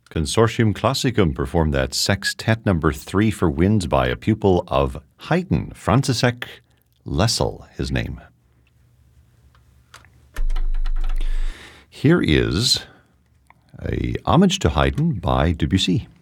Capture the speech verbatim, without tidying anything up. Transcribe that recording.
Consortium Classicum performed that sextet number three for winds by a pupil of Haydn, František Lessel, his name. Here is a homage to Haydn by Debussy.